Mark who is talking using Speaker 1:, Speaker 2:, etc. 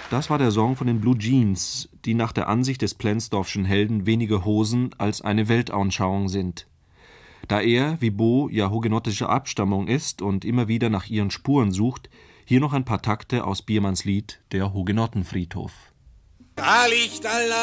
Speaker 1: Das war der Song von den Blue Jeans, die nach der Ansicht des Plenzdorfschen Helden weniger Hosen als eine Weltanschauung sind. Da er, wie Bo, ja hugenottischer Abstammung ist und immer wieder nach ihren Spuren sucht, hier noch ein paar Takte aus Biermanns Lied Der Hugenottenfriedhof.
Speaker 2: Da liegt